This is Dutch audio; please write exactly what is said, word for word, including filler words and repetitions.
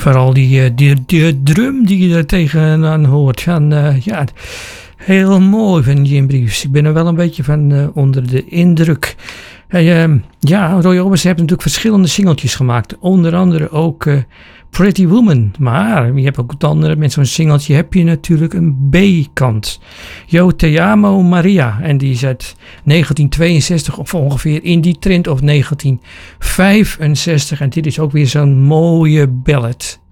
vooral die, die, die drum die je er tegenaan hoort. Van, uh, ja, heel mooi van Jim Reeves. Ik ben er wel een beetje van uh, onder de indruk. Hey, uh, ja, Roy Orbison heeft natuurlijk verschillende singeltjes gemaakt. Onder andere ook uh, Pretty Woman. Maar je hebt ook dan met zo'n singeltje heb je natuurlijk een B-kant. Yo Te Amo Maria. En die is uit negentien tweeënzestig of ongeveer in die trend of negentien vijfenzestig. En dit is ook weer zo'n mooie ballad.